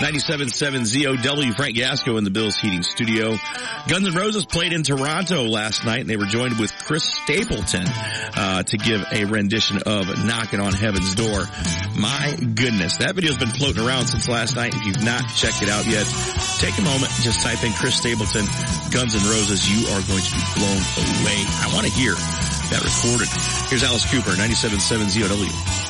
97.7 ZOW, Frank Gasco in the Bills Heating Studio. Guns N' Roses played in Toronto last night, and they were joined with Chris Stapleton to give a rendition of Knocking on Heaven's Door. My goodness, that video's been floating around since last night. If you've not checked it out yet, take a moment, just type in Chris Stapleton, Guns N' Roses. You are going to be blown away. I want to hear that recorded. Here's Alice Cooper, 97.7 ZOW.